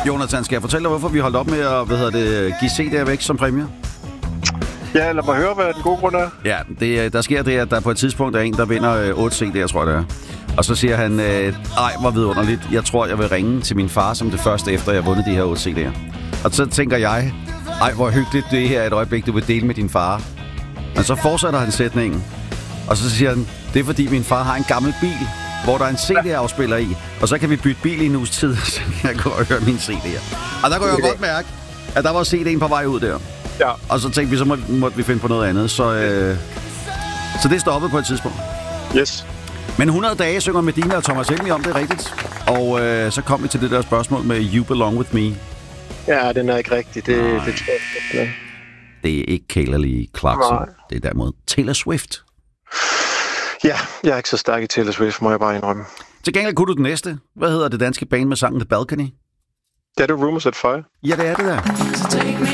Jonathan, skal jeg fortælle dig, hvorfor vi holdt op med at give CD'er væk som præmie? Ja, lad mig høre, hvad den gode grund er. Ja, der sker det, at der på et tidspunkt er en, der vinder 8 CD'er, tror jeg det er. Og så siger han, ej, hvor vidunderligt. Jeg tror, jeg vil ringe til min far som det første, efter jeg har vundet de her 8 CD'er. Og så tænker jeg, ej, hvor hyggeligt det her er et øjeblik, du vil dele med din far. Men så fortsætter han sætningen. Og så siger han, det er fordi min far har en gammel bil, hvor der er en CD-afspiller i. Og så kan vi bytte bil i en uges tid, så kan jeg gå og høre mine CD'er. Og der kunne jeg godt mærke, at der var CD'en på vej ud der. Ja. Og så tænkte vi, så måtte vi finde på noget andet. Så det stoppede på et tidspunkt. Yes. Men 100 dage synger Medina og Thomas Helmig om, det er rigtigt. Og så kom vi til det der spørgsmål med You Belong With Me. Ja, den er ikke rigtig. Det tror jeg. Det er ikke Kayla Lee Clarkson. Nej. Det er derimod Taylor Swift. Ja, jeg er ikke så stærk i Taylor Swift, må jeg bare indrømme. Til gengæld kunne du den næste. Hvad hedder det danske band med sangen The Balcony? Det er det Rumors at Fire. Ja, det er det der. So take me